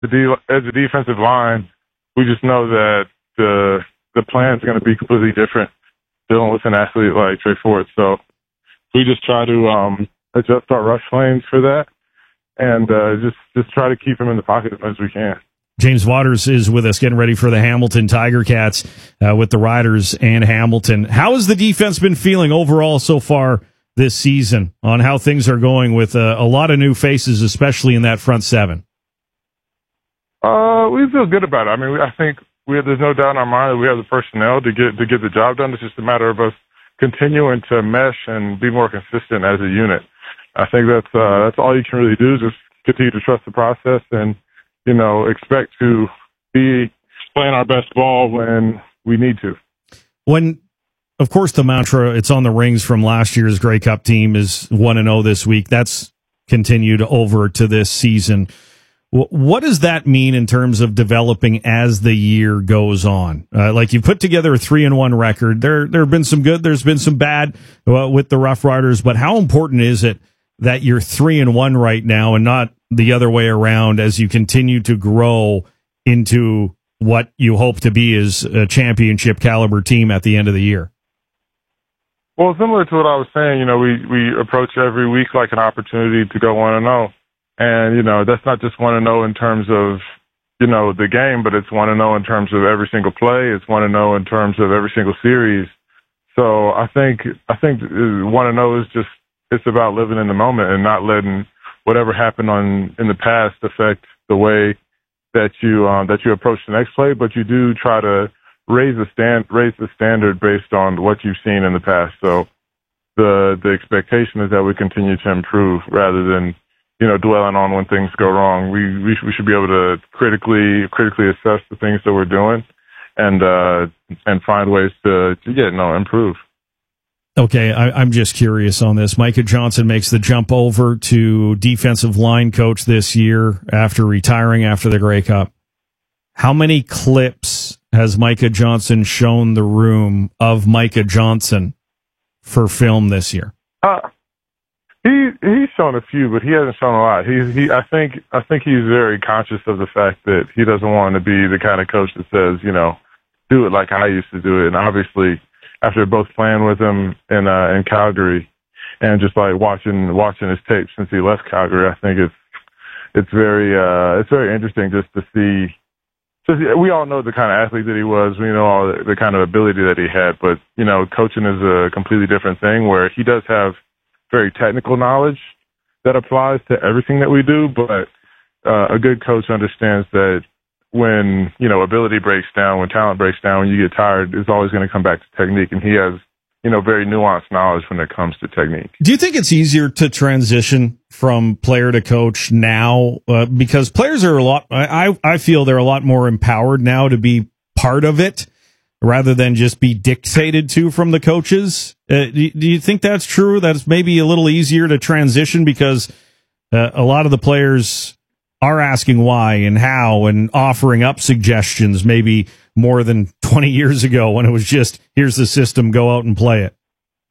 as a defensive line, we just know that the plan is going to be completely different dealing with an athlete like Trey Ford. So we just try to adjust our rush lanes for that, and just try to keep him in the pocket as much as we can. James Waters is with us, getting ready for the Hamilton Tiger Cats with the Riders and Hamilton. How has the defense been feeling overall so far this season on how things are going with a lot of new faces, especially in that front seven? We feel good about it. I mean, I think there's no doubt in our mind that we have the personnel to get the job done. It's just a matter of us continuing to mesh and be more consistent as a unit. I think that's all you can really do, is just continue to trust the process and, expect to be playing our best ball when we need to. When, of course, the mantra, it's on the rings from last year's Grey Cup team, is 1-0 this week. That's continued over to this season. What does that mean in terms of developing as the year goes on? Like, you put together a 3-1 record. There have been some good, there's been some bad with the Rough Riders, but how important is it that you're 3-1 right now and not the other way around as you continue to grow into what you hope to be as a championship caliber team at the end of the year? Well, similar to what I was saying, we approach every week like an opportunity to go 1-0. And, that's not just 1-0 in terms of, the game, but it's 1-0 in terms of every single play. It's 1-0 in terms of every single series. So I think 1-0 is just, it's about living in the moment and not letting whatever happened in the past affect the way that you approach the next play. But you do try to raise the standard based on what you've seen in the past. So the expectation is that we continue to improve rather than, dwelling on when things go wrong. We should be able to critically assess the things that we're doing and find ways to improve. Okay, I'm just curious on this. Micah Johnson makes the jump over to defensive line coach this year after retiring after the Grey Cup. How many clips has Micah Johnson shown the room of Micah Johnson for film this year? He's shown a few, but he hasn't shown a lot. I think he's very conscious of the fact that he doesn't want to be the kind of coach that says, do it like I used to do it. And obviously, after both playing with him in Calgary and just like watching his tape since he left Calgary, I think it's very interesting just to see. We all know the kind of athlete that he was. We know all the kind of ability that he had, but coaching is a completely different thing where he does have very technical knowledge that applies to everything that we do, but a good coach understands that when, ability breaks down, when talent breaks down, when you get tired, it's always going to come back to technique, and he has, very nuanced knowledge when it comes to technique. Do you think it's easier to transition from player to coach now? Because players are I feel they're a lot more empowered now to be part of it, rather than just be dictated to from the coaches. Do you think that's true? That it's maybe a little easier to transition because a lot of the players are asking why and how and offering up suggestions maybe more than 20 years ago when it was just, here's the system, go out and play it?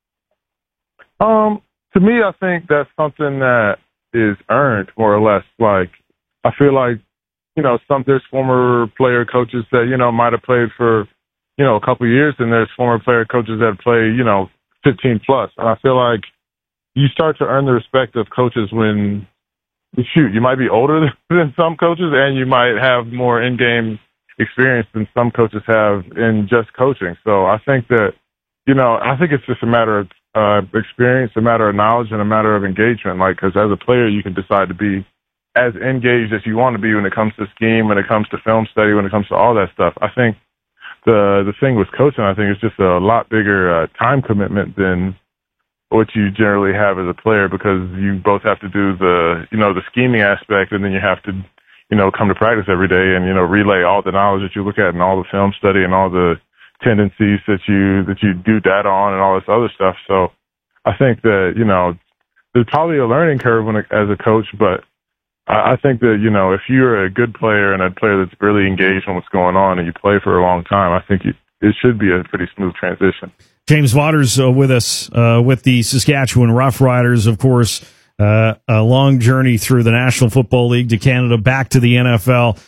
To me, I think that's something that is earned, more or less. Like, I feel like, there's former player coaches that, might have played for, a couple of years, and there's former player coaches that play, 15 plus. And I feel like you start to earn the respect of coaches when, you might be older than some coaches, and you might have more in-game experience than some coaches have in just coaching. So I think that, I think it's just a matter of experience, a matter of knowledge, and a matter of engagement. Like, because as a player, you can decide to be as engaged as you want to be when it comes to scheme, when it comes to film study, when it comes to all that stuff. I think the thing with coaching, I think, is just a lot bigger time commitment than what you generally have as a player, because you both have to do the scheming aspect, and then you have to, come to practice every day and, relay all the knowledge that you look at and all the film study and all the tendencies that you do data on and all this other stuff. So I think that, there's probably a learning curve as a coach, but I think that, if you're a good player and a player that's really engaged in what's going on and you play for a long time, I think it should be a pretty smooth transition. James Waters with us with the Saskatchewan Roughriders, of course. A long journey through the National Football League to Canada, back to the NFL.